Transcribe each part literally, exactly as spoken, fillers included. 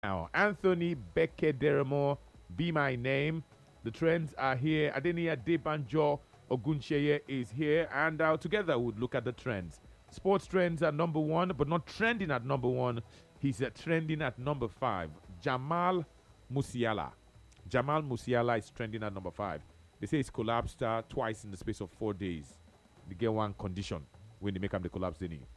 Now, Anthony Bekederemo, Be My Name. The trends are here. Adenia Debanjo Oguncheye is here, and uh, together we'll look at the trends. Sports trends are number one, but not trending at number one. He's uh, trending at number five. Jamal Musiala. Jamal Musiala is trending at number five. They say he's collapsed uh, twice in the space of four days. They get one condition when they make him the collapse, didn't he?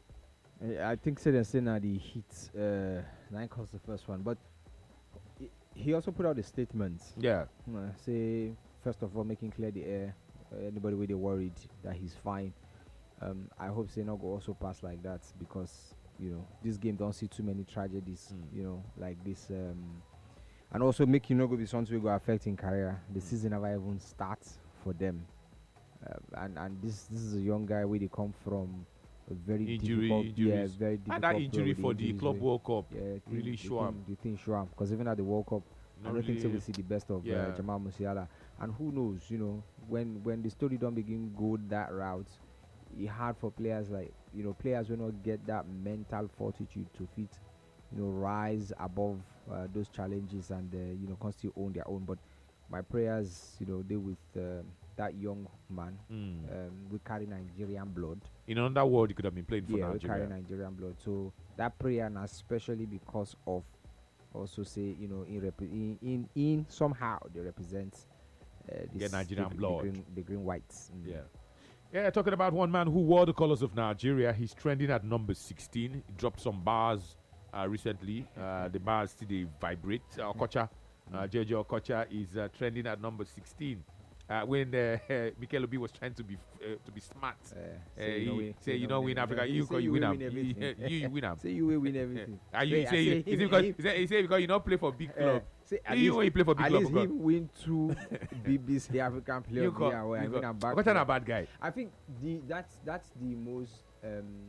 I think so. They're saying that he hit uh, nine caused the first one, but he- he also put out a statement. Yeah. Uh, say first of all, making clear the air. Uh, anybody with they worried that he's fine. Um, I hope say not go also pass like that because you know this game don't see too many tragedies. Mm. You know like this, um, and also make you not go be something will go affect in career. The season never even starts for them, uh, and and this this is a young guy where they come from. A very Injury, difficult, injuries. yeah, very difficult. And that injury period, for the injuries Club where- World Cup. yeah, I think- really the show thing- The thing show because even at the World Cup, Not I don't think so really- we see the best of Yeah. uh, Jamal Musiala. And who knows, you know, when when the story don't begin go that route, it's hard for players like you know players will not get that mental fortitude to fit, you know, rise above uh, those challenges and uh, you know, can still own their own. But my prayers, you know, they with uh, that young man. Mm. Um, we carry Nigerian blood. In another world, he could have been playing for Yeah, we carry Nigeria. Nigerian blood. So that prayer, and especially because of also say you know in rep- in, in in somehow they represent uh, this, Nigerian the, blood. the green, the green whites. Mm. Yeah. Yeah, talking about one man who wore the colors of Nigeria. He's trending at number sixteen. He dropped some bars uh, recently. Uh, the bars still they vibrate. Uh, Okocha, uh, J J Okocha is uh, trending at number sixteen. Uh, when uh, Mikel Obi was trying to be uh, to be smart, Uh, uh, say you know he win- say you know win Africa, everything. you Say call you win will am, win you, everything. you win am. Say you will win everything. Are you Say- I say, say is it him- because him- is it, is it because you don't play for big Uh, club? say at you least, when you play for big at club, least because him win two B B C African player you of the call, year. where I you mean, call. I'm back Okocha to- na a bad guy. I think the that's that's the most um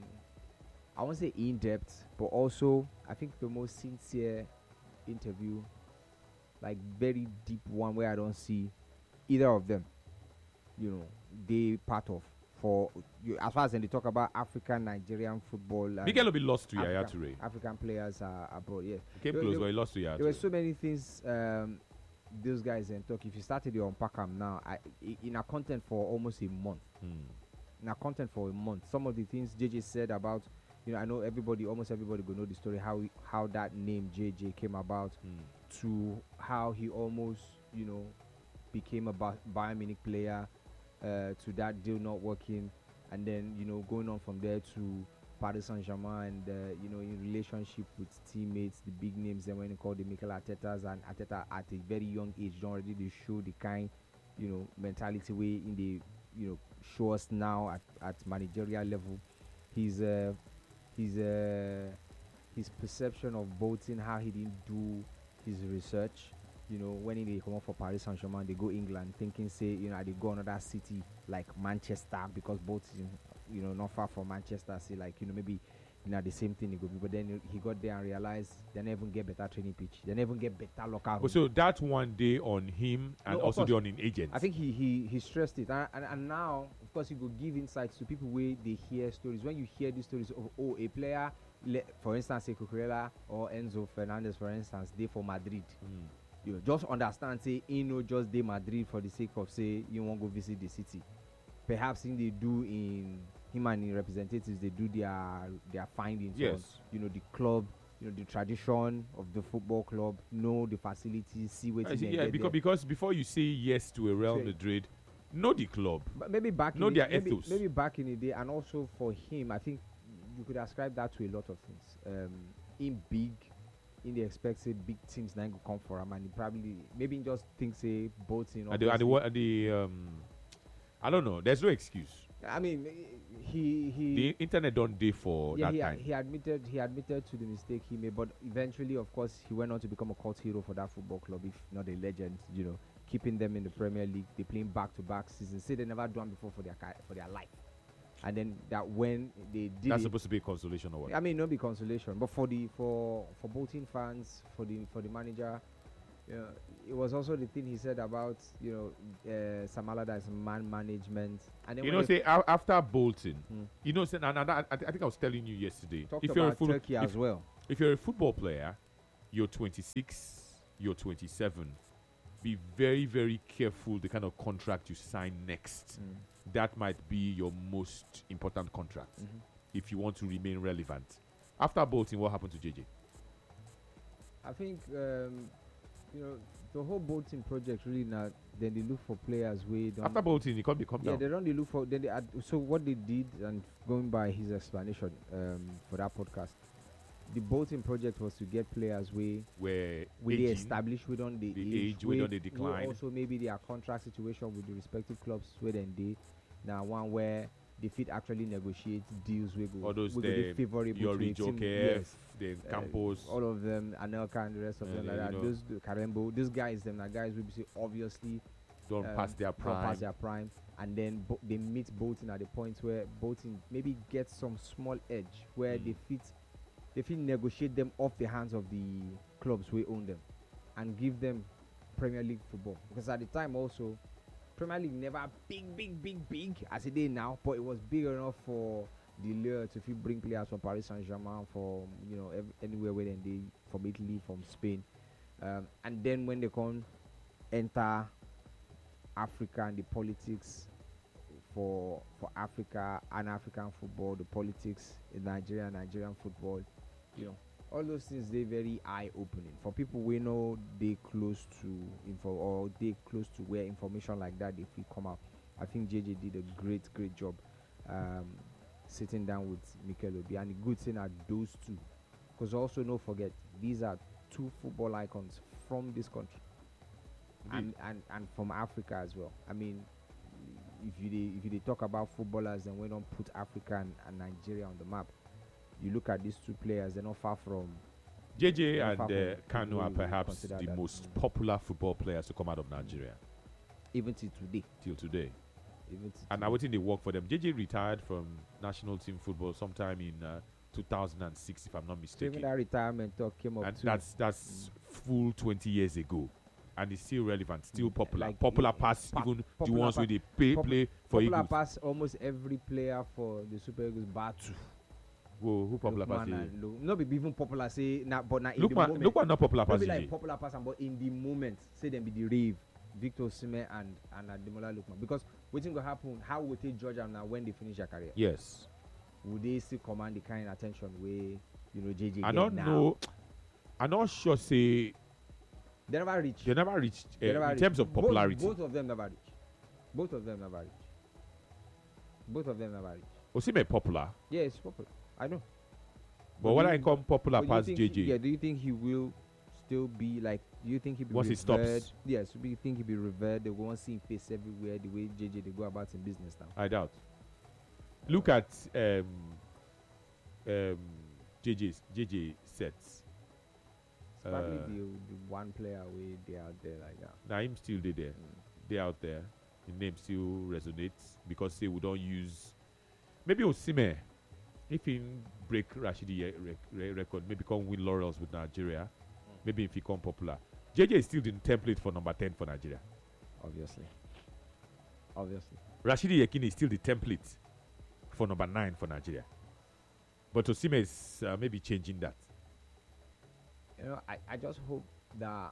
I won't say in depth, but also I think the most sincere interview, like very deep one where I don't see either of them, you know, they part of for you as far as when they talk about African Nigerian football. And Mikel Obi lost to Yaya African, Toure. African players are abroad. Yes, He came There- close, there- but he lost to Yaya there were Toure. so many things um, those guys in talk. If you started to unpack them now, I, i- in a content for almost a month. Hmm. In a content for a month, some of the things J J said about, you know, I know everybody, almost everybody, will know the story how he, how that name J J came about, Hmm. to how he almost, you know, became a Ba- Bayern Munich player, uh, to that deal not working, and then you know going on from there to Paris Saint Germain, and uh, you know in relationship with teammates, the big names. Then when you call the Mikel Arteta's, and Arteta at a very young age, don't already they show the kind, you know, mentality way in the, you know, show us now at, at managerial level. His uh, his uh, his perception of voting, how he didn't do his research. You know, when they come up for Paris Saint Germain, they go England thinking, say, you know, they go another city like Manchester because both, you know, not far from Manchester. Say, like, you know, maybe, you know, the same thing. It could be, but then he got there and realized they never even get better training pitch. They never even get better locker room. But so that's one day on him and No, of also course. the on his agent. I think he he he stressed it, and, and, and now of course he could give insights to people where they hear stories. When you hear these stories of oh a player, le- for instance, say Cucurella or Enzo Fernandez, for instance, they for Madrid. Hmm. You know, just understand, say, you know, just they Madrid for the sake of say you want to go visit the city. Perhaps in they do in him and in representatives they do their their findings. Yes. On, you know, the club, you know, the tradition of the football club, know the facilities, see what I see, they yeah, get because there. because before you say yes to a Real Say- Madrid, know the club. But maybe back Know in the, their maybe, ethos. maybe back in the day, and also for him, I think you could ascribe that to a lot of things. Um, in big, in the expected big teams now go come for him, and he probably maybe just think say both in. At the, at the, at the um, I don't know. There's no excuse. I mean, he he. The internet don't day for yeah, that he, time. he admitted he admitted to the mistake he made, but eventually, of course, he went on to become a cult hero for that football club, if not a legend. You know, keeping them in the Premier League, they playing back to back seasons. Say they never done before for their ki- for their life, and then that when they did That's it, supposed to be a consolation or what? I mean, not be consolation, but for the for for Bolton fans, for the for the manager, you know, it was also the thing he said about you know uh, Sam Allardyce man management, and then You when know, they say a- after Bolton, Hmm. you know, say, and, and I, I think I was telling you yesterday. talked If you're a about foot- Turkey if, as well. if you're a football player, you're twenty-six, you're twenty-seven. Be very, very careful the kind of contract you sign next. Mm. That might be your most important contract Mhm. if you want to remain relevant. After Bolton, what happened to J J? I think um, you know the whole Bolton project really now. Then they look for players we don't. After Bolton, he can't become yeah, down. they don't. They look for. Then they add, so what they did, and going by his explanation um, for that podcast, the Bolton project was to get players we Where we they aging, establish we don't the, the age, age, we we- don't they we decline. Also maybe their contract situation with the respective clubs where then they now one where they fit actually negotiate deals we go All those we go the dey favorable your to a team. Joker, Yes. then Uh, Campos. all of them, Anelka and the rest of Uh, them like you that. know. Those the Karembo, these guys, them are guys we be say obviously don't um, pass their don't prime. pass their prime, and then bo- they meet Bolton at the point where Bolton maybe gets some small edge where Mm. they fit, they fit negotiate them off the hands of the clubs we own them, and give them Premier League football. Because at the time also, Premier League never big, big, big, big as it is now, but it was big enough for the lure to fit bring players from Paris Saint Germain, from you know ev- anywhere where then they from Italy, from Spain, um, and then when they come enter Africa and the politics for for Africa and African football, the politics in Nigeria, Nigerian football, you know, all those things they very eye opening for people we know they close to info or they close to where information like that if we come out. I think J J did a great great job um, sitting down with Mikel Obi, and the good thing are those two, because also don't forget these are two football icons from this country. And, and and from Africa as well. I mean, if you dey, if you dey talk about footballers and we don't put Africa and, and Nigeria on the map, you look at these two players, they're not far from. J J Not and far uh, from Kanu people are who would perhaps consider the that. most Mm. popular football players to come out of Nigeria Even till today, till today. even till And today. now waiting they work for them. J J retired from national team football sometime in uh, two thousand six, if I'm not So even mistaken. that retirement talk came up And too. that's that's full twenty years ago, and it's still relevant, still Mm, popular. like, popular eh, pass, pa- even the popular ones pa- where they pay pop- play for popular Eagles. pass almost every player for the Super Eagles Batu. Whoa, who popular pass? Lookman and Lo- not be even popular say now, but now in Look, the man, moment. look, man, not popular Not pass. be J J. like popular person, but in the moment, say them be the rave, Victor Osimhen and and Ademola Lookman. Because what's going to happen? How would they judge them now when they finish their career? Yes, Would they still command the kind of attention where you know J J? I get don't now? know. I'm not sure. Say They never reach. they never reached uh, They never in reach. terms of Both- popularity. Both, of them never reach. Both of them never reach. Both of them never reach. Osimhen popular, Yeah, it's popular. I know. but But when do I you- come popular But do you past think J he- J, Yeah, do you think he will still be like? Do you think he be Once he revered? stops. Yes. Do you think he be revered? They won't see him face everywhere the way J J they go about in business now. I doubt. Look at um, um, J J's J J sets. It's probably Uh, the, the one player way they out there like that. Now him still they there. Mm. They out there. The name still resonates because say we don't use. Maybe Osimhen, if he break Rashidi ye- rec- re- record, maybe come win laurels with Nigeria. Maybe if he come popular. J J is still the template for number ten for Nigeria. Obviously. Obviously. Rashidi Yekini is still the template for number nine for Nigeria. But Osimhen is uh, maybe changing that. You know, I, I just hope that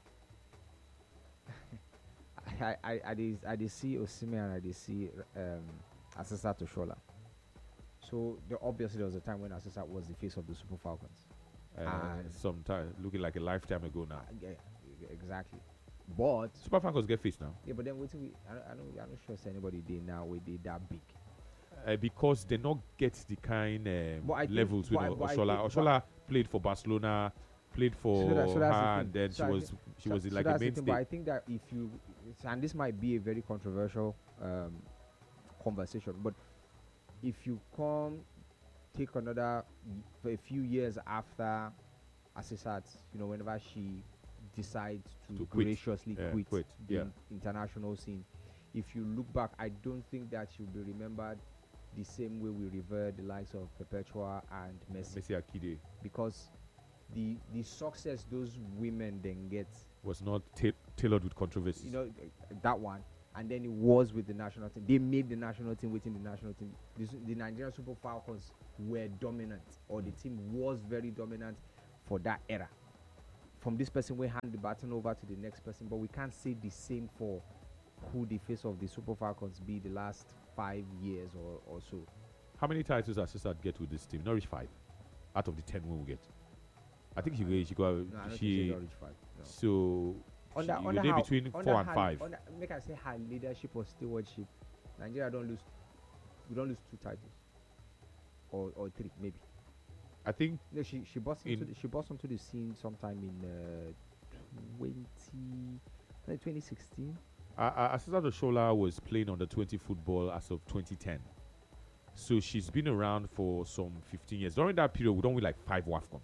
I I I did I did see Osimhen and I did see um Asisa Toshola. So the obviously there was a time when Asisa was the face of the Super Falcons. Uh, And- sometime looking like a lifetime ago now. Uh, yeah, e- exactly. But Super Falcons get face now yeah, but then waiting we I don't, I don't I'm not sure say anybody did now we did that big. uh, because they not get the kind um, But I think- levels with but I- O- but I Oshola. think- Oshola played for Barcelona, played for So that- so her, that's the and thing. then So she I was think- she So- was so like a that's the thing, but I mainstay. think that if you and this might be a very controversial um, conversation, but if you come take another y- for a few years after Asisat, you know, whenever she decides to, To quit. graciously Yeah, quit, quit, the yeah. in- international scene, if you look back, I don't think that she'll be remembered the same way we revere the likes of Perpetua and Messi, Messi Akide because the the success those women then get, was not ta- tailored with controversy. you know, uh, that one, and then it was with the national team. They made the national team within the national team. The, su- the Nigerian Super Falcons were dominant, or the team was very dominant for that era. from this person we hand the baton over to the next person, but we can't say the same for who the face of the Super Falcons be the last five years or, or so. How many titles does Asisat get with this team? Not reach five out of the ten we will get. I think she go. She go. No, I don't think She. she don't reach five. No. So Under, she, under they how, between under four and her, five. Under, make I say her leadership or stewardship, Nigeria don't lose. We don't lose two titles, or or three maybe. I think No, she she burst into In- the, she burst onto the scene sometime in uh, twenty, like twenty sixteen. uh, uh, Asisat Oshola was playing under twenty football as of twenty ten. So she's been around for some fifteen years. During that period, we don't win like five WAFCON.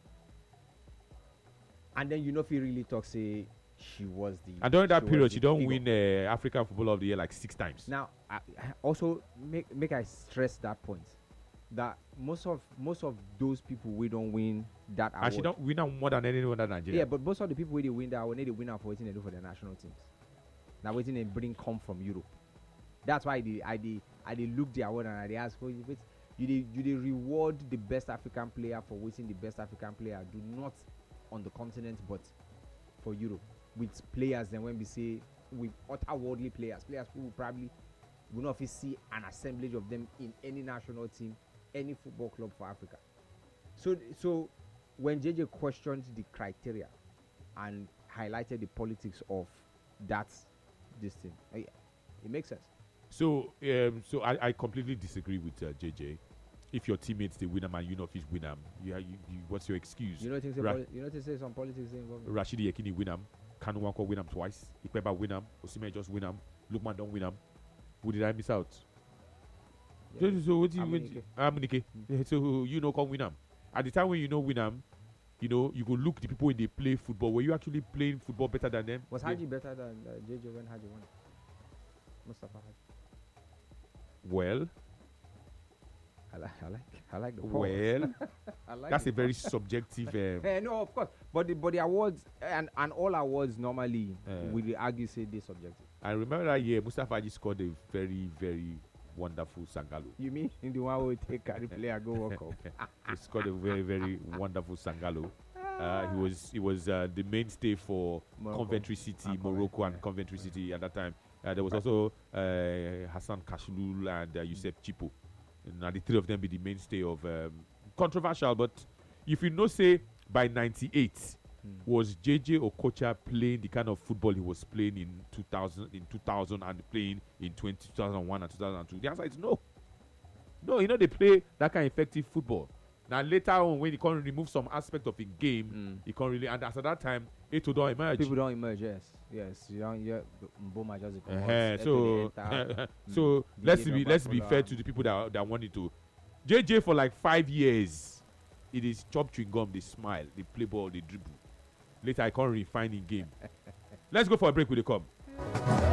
And then you know if you really talk, say she was the. And during that was period, the she don't figure. win uh, African Footballer of the Year like six times. Now, I, I also make make I stress that point that most of most of those people we don't win that award. And she don't win am more than anyone in Nigeria. Yeah, but most of the people where they win that award, they win out for waiting they do for their national teams. Now waiting they bring come from Europe. That's why they I they I they look the award and I they ask, oh, you wait, you they you they reward the best African player for waiting the best African player. Do not on the continent, but for Europe with players. Then when we say with otherworldly players, players who will probably will not see an assemblage of them in any national team, any football club for Africa. So so when J J questioned the criteria and highlighted the politics of that this thing, eh, it makes sense. So, um, so I, I completely disagree with uh, J J. If your teammates they win 'em and you know if he's win 'em, you, you, you, what's your excuse? You know things Ra- about you know to say some politics involved. Rashidi Yekini win 'em, Kanu Wanko win 'em twice, Ikpeba win 'em, Osimhen just win 'em, Lukman don't win 'em. Who did I miss out? Yeah. So, so what do you Amunike. win? Amunike. Mm. So you know come win 'em. At the time when you know win 'em, you know you go look the people when they play football. Were you actually playing football better than them? Was They- Haji better than uh, J J when Haji won? Mustafa Haji. Well, I like I like I like the pause. well, I like that's the a very subjective. Um, Eh, no, of course. But the but the awards and, and all awards normally Eh. we argue say they subjective. I remember that year Mustafa Haji scored a very, very wonderful Sangalo. You mean in the one who take carry player go walk up? He scored a very, very wonderful Sangalo. Uh, he was he was uh, the mainstay for Morocco. Coventry City, And Morocco, Coventry, and yeah. Coventry City at that time. Uh, there was also uh, Hassan Kashulul and uh, Yusuf Chipo. And uh, the three of them be the mainstay of um, controversial. But if you know, say by ninety-eight, Hmm. was J J Okocha playing the kind of football he was playing in two thousand, in two thousand, and playing in twenty, two thousand one and two thousand two? The answer is no. No, you know they play that kind of effective football. Now later on, when he can remove some aspect of the game, Mm. he can't really. And as at that time, Eto don't emerge. People don't emerge. Yes, yes. You don't. Yeah, Mboma just come out, Uh-huh. Eto So, they enter. so Mm. let's They be don't let's be follow fair am. to the people that that wanted to. J J for like five years, it is chop chewing gum. They smile, they play ball, they dribble. Later, I can't refine in game. Let's go for a break with the come.